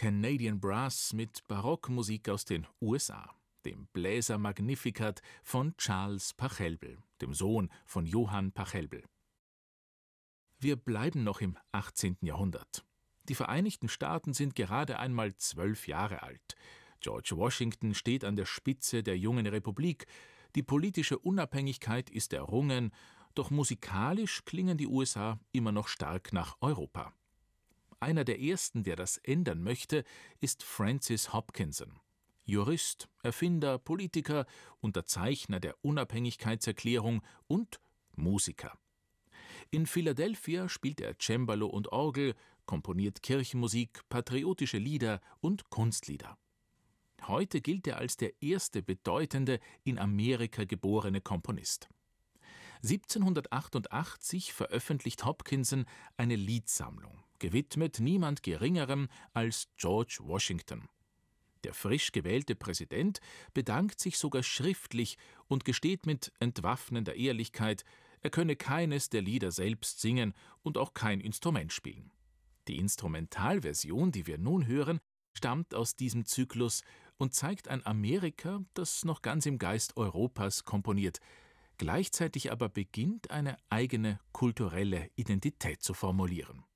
Canadian Brass mit Barockmusik aus den USA, dem Bläser Magnificat von Charles Pachelbel, dem Sohn von Johann Pachelbel. Wir bleiben noch im 18. Jahrhundert. Die Vereinigten Staaten sind gerade einmal 12 Jahre alt. George Washington steht an der Spitze der jungen Republik. Die politische Unabhängigkeit ist errungen, doch musikalisch klingen die USA immer noch stark nach Europa. Einer der ersten, der das ändern möchte, ist Francis Hopkinson. Jurist, Erfinder, Politiker, Unterzeichner der Unabhängigkeitserklärung und Musiker. In Philadelphia spielt er Cembalo und Orgel, komponiert Kirchenmusik, patriotische Lieder und Kunstlieder. Heute gilt er als der erste bedeutende in Amerika geborene Komponist. 1788 veröffentlicht Hopkinson eine Liedsammlung, gewidmet niemand Geringerem als George Washington. Der frisch gewählte Präsident bedankt sich sogar schriftlich und gesteht mit entwaffnender Ehrlichkeit, er könne keines der Lieder selbst singen und auch kein Instrument spielen. Die Instrumentalversion, die wir nun hören, stammt aus diesem Zyklus und zeigt ein Amerika, das noch ganz im Geist Europas komponiert, gleichzeitig aber beginnt, eine eigene kulturelle Identität zu formulieren.